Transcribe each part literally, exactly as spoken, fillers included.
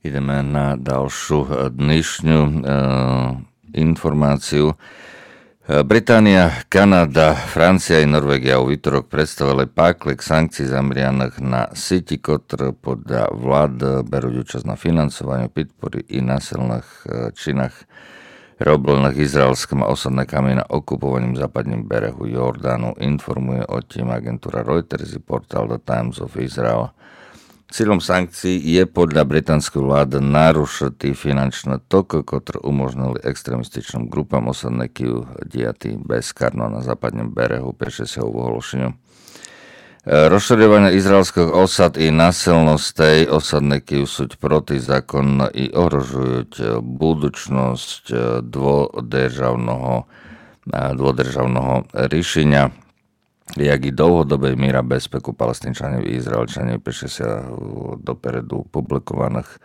Ideme na ďalšiu dnešnú e, informáciu. Británia, Kanada, Francia i Norvégia u výtorok predstavili páklek sankcií zamerianých na sieti, ktoré podľa vlád berú účasť na financovaniu podpory i násilných činách roblených izraelskom a osadníkami na okupovaním západním berehu Jordánu. Informuje o tým agentúra Reuters i portál The Times of Israel. Cieľom sankcií je podľa britanskej vlády narušiť finančné toky, ktoré umožnili extremističným grupám osadníkov diaty bezkarno na západnom berehu, píše sa v ohlášení. Rozširovanie izraelských osad i násilností osadníkov sú protizákonné i ohrožujú budúcnosť dvodržavného, dvodržavného riešenia, jak i dlhodobej míra bezpeku Palestínčanov i Izraelčanov, píše sa dopredu publikovaných e,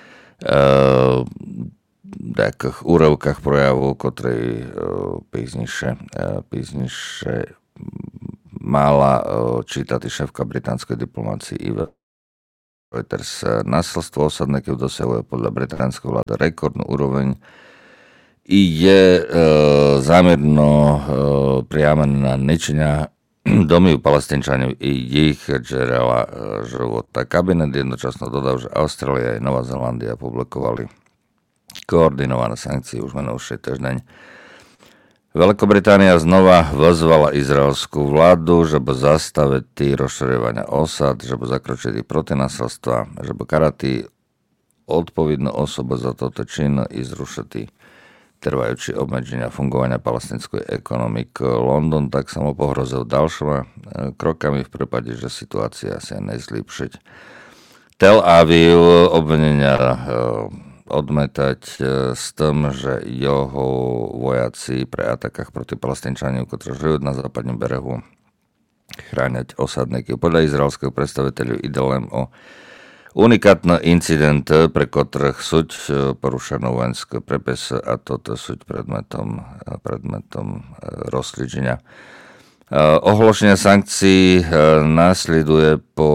takých úrovkách prejavu, ktoré e, pízniše, e, pízniše mala e, čítať šéfka britanskej diplomácie Ive Reuters. Násilstvo osadníkov dosahuje podľa britanskej vlády rekordnú úroveň i je e, zámerno e, priamené na ničenia domy Palestínčanov i ich žerela života. Kabinet jednočasno dodal, že Austrália a Nová Zelandia publikovali koordinované sankcie už minulý týždeň. Veľkobritánia znova vyzvala izraelskú vládu, že by zastaviť rozširovania osad, že by zakročiť proti násilstva, že by karati odpovednú osobu za toto čin i zrušiť trvajúci obmedzenia fungovania palestinskej ekonomiky. London tak samo pohrozil ďalšími krokami v prípade, že situácia sa nezlepšiť. Tel Aviv obvinenia odmetať s tým, že jeho vojaci pre atakách proti Palestínčanov, ktorí žijú na západnom berehu, chráňať osadníky. Podľa izraelského predstaviteľov ide len o unikátne incidenty, pre ktorých súď porušené vojenské predpisy a toto súď predmetom, predmetom rozsledženia. Ohlášenie sankcií následuje po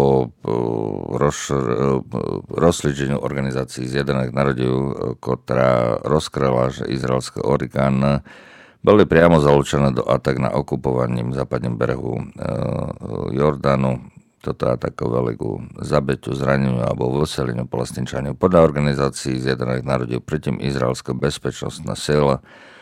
rozsledženiu organizácií Zjednotených národov, ktorá rozkryla, že izraelské orgány boli priamo zalúčené do atak na okupovaním západním berehu Jordánu. Toto atakovali ku zabeťu, zraneniu alebo vyseleniu Palestínčanov. Podľa organizácií Zjednotených národov predtým izraelská bezpečnostná sila e,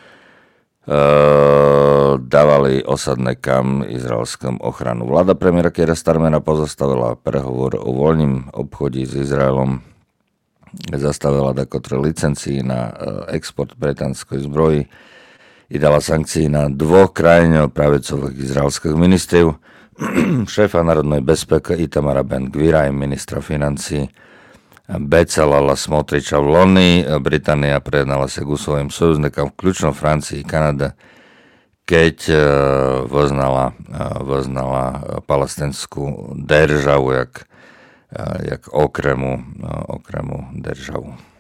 dávali osadníkam izraelskom ochranu. Vláda premiéra Keira Starmera pozastavila prehovor o voľnom obchode s Izraelom, zastavila takotre licencií na export britanskej zbroji i dala sankcií na dvoch krajine pravicových izraelských ministrov, šéfa národnej bezpeky Itamara Ben-Gvira i ministra financí Bezalela Smotriča v loni. Británia prejednala sa ku svojim sojužníkom, vključno Francii i Kanade, keď vyznala, vyznala palestinskú državu jak, jak okremu, okremu državu.